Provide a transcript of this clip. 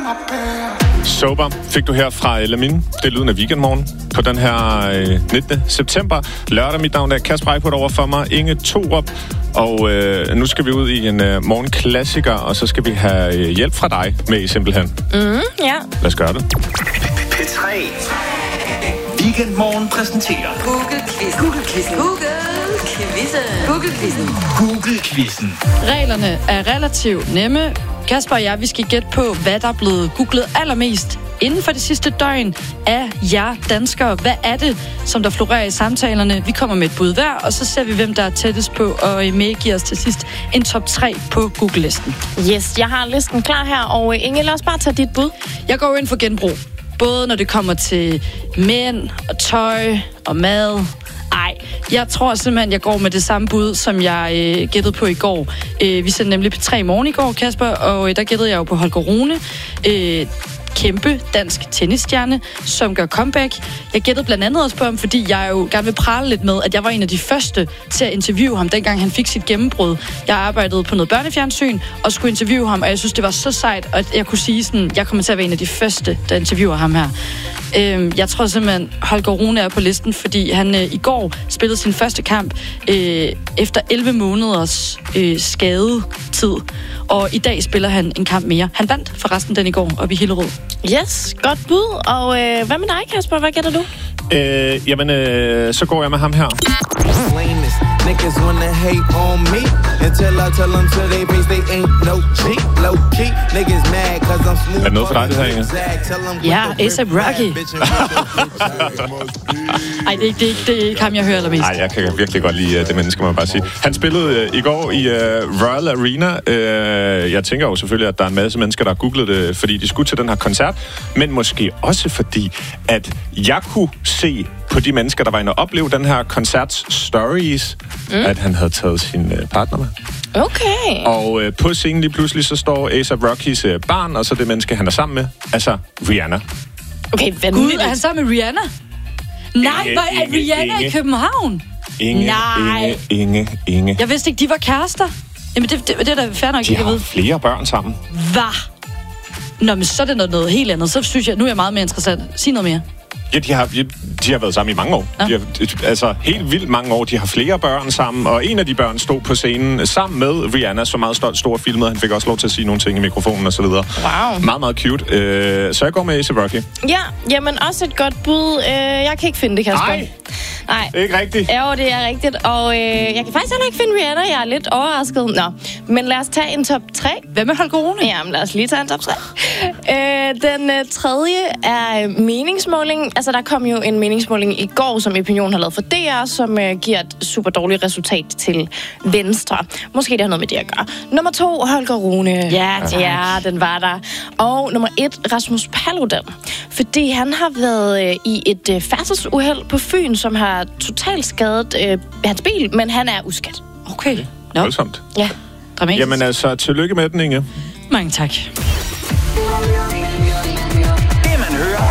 Sober fik du her fra Lamin. Det er lyden af Weekendmorgen på den her 19. september. Lørdag, mit navn er Kasper Eichhut over for mig. Inge Thorup. Og nu skal vi ud i en morgenklassiker, og så skal vi have hjælp fra dig med simpelthen. Ja. Lad os gøre det. P3. Weekendmorgen præsenterer Google-quizzen. Reglerne er relativt nemme. Kasper og jeg, vi skal gætte på, hvad der er blevet googlet allermest inden for det sidste døgn af jer danskere. Hvad er det, som der florerer i samtalerne? Vi kommer med et bud hver, og så ser vi, hvem der er tættest på, og medgiver os til sidst en top 3 på Google-listen. Yes, jeg har listen klar her, og Inge, lad os bare tage dit bud. Jeg går ind for genbrug. Både når det kommer til mænd og tøj og mad. Ej, jeg tror simpelthen, jeg går med det samme bud, som jeg gættede på i går. Vi sendte nemlig P3 i morgen i går, Kasper, og der gættede jeg jo på Holger Rune. Kæmpe dansk tennisstjerne, som gør comeback. Jeg gættede blandt andet også på ham, fordi jeg jo gerne vil prale lidt med, at jeg var en af de første til at interviewe ham, dengang han fik sit gennembrud. Jeg arbejdede på noget børnefjernsyn og skulle interviewe ham, og jeg synes, det var så sejt, at jeg kunne sige sådan, jeg kommer til at være en af de første, der interviewer ham her. Jeg tror simpelthen, Holger Rune er på listen, fordi han i går spillede sin første kamp efter 11 måneders skadetid. Og i dag spiller han en kamp mere. Han vandt forresten den i går op i Hillerød. Yes, godt bud. Og hvad med dig, Kasper? Hvad gætter du? Så går jeg med ham her. Niggas wanna hate on me until I tell them to they face they ain't no cheat, low key. Niggas mad cause I'm smooth. Er det noget for dig, det her, Inge? Ja, A$AP Rocky. Ej, det er ikke ham, jeg hører allermest. Nej, jeg kan virkelig godt lide det menneske, må man bare sige. Han spillede i går i Royal Arena. Jeg tænker jo selvfølgelig, at der er en masse mennesker, der har googlet det, fordi de skulle til den her koncert. Men måske også fordi, at jeg kunne se på de mennesker, der var inde og opleve den her koncerts stories, at han havde taget sin partner med. Okay. Og på scenen lige pludselig, så står A$AP Rockys barn, og så det menneske, han er sammen med, altså Rihanna. Okay, Gud, er han sammen med Rihanna? Nej, hvor er Rihanna i København? Inge. Jeg vidste ikke, de var kærester. Jamen, det er da fair nok, de ikke at har vide. flere børn sammen. Hvad? Nå, men så er det noget helt andet. Så synes jeg, nu er jeg meget mere interessant. Sig noget mere. Ja, de har været sammen i mange år. Ja. De har, helt vildt mange år. De har flere børn sammen, og en af de børn stod på scenen sammen med Rihanna, så meget stolt stor filmet. Han fik også lov til at sige nogle ting i mikrofonen og så videre. Wow. Meget, meget cute. Så jeg går med A$AP Rocky. Ja, jamen også et godt bud. Jeg kan ikke finde det, Kasper. Nej. Det er ikke rigtigt. Jo, det er rigtigt. Og jeg kan faktisk heller ikke finde Rihanna. Jeg er lidt overrasket. Nå, men lad os tage en top 3. Hvad med Holger Rune? Jamen, lad os lige tage en top 3. Den tredje er meningsmåling. Altså, der kom jo en meningsmåling i går, som Opinion har lavet for DR, som giver et super dårligt resultat til Venstre. Måske det har noget med det at gøre. Nummer 2, Holger Rune. Ja, tak. Ja, den var der. Og nummer 1, Rasmus Paludan. Fordi han har været i et færdselsuheld på Fyn, som har totalt skadet hans bil, men han er uskadt. Okay. Voldsomt. Ja. Dramatisk. Jamen altså, tillykke med den, Inge. Mange tak.